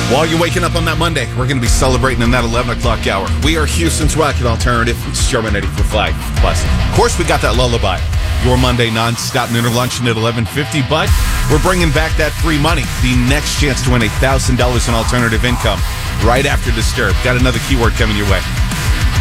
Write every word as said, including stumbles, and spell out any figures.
While you're waking up on that Monday, we're going to be celebrating in that eleven o'clock hour. We are Houston's Rocket Alternative. It's German eighty-four point five Plus. Of course, we got that lullaby. Your Monday non-stop noon luncheon at eleven fifty, but we're bringing back that free money. The next chance to win one thousand dollars in alternative income right after Disturbed. Got another keyword coming your way.